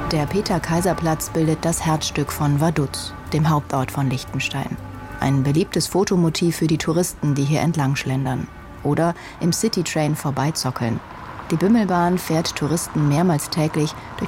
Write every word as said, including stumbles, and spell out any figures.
Der Peter-Kaiser-Platz bildet das Herzstück von Vaduz, dem Hauptort von Liechtenstein. Ein beliebtes Fotomotiv für die Touristen, die hier entlang schlendern. Oder im Citytrain vorbeizockeln. Die Bimmelbahn fährt Touristen mehrmals täglich durch